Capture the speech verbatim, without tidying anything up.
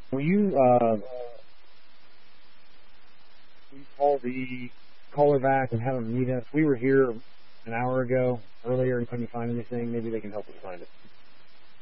Will you, uh, will you call the caller back and have them meet us? We were here an hour ago, earlier, and couldn't find anything. Maybe they can help us find it.